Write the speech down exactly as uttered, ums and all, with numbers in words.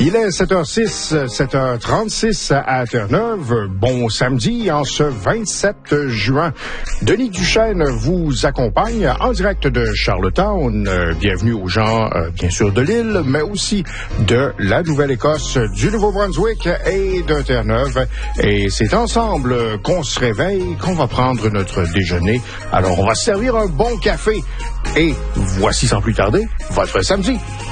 Il est sept heures six, sept heures trente-six à Terre-Neuve. Bon samedi en ce vingt-sept juin. Denis Duchesne vous accompagne en direct de Charlottetown. Bienvenue aux gens, euh, bien sûr, de l'île, mais aussi de la Nouvelle-Écosse, du Nouveau-Brunswick et de Terre-Neuve. Et c'est ensemble qu'on se réveille, qu'on va prendre notre déjeuner. Alors, on va se servir un bon café. Et voici sans plus tarder, votre samedi.